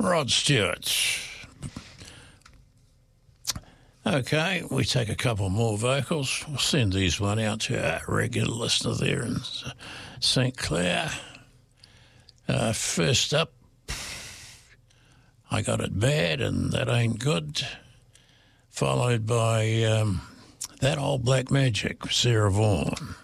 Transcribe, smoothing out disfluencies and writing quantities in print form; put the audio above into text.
Rod Stewart. Okay, we take a couple more vocals. We'll send these one out to our regular listener there in St. Clair. First up, I Got It Bad and That Ain't Good, followed by That Old Black Magic, Sarah Vaughan.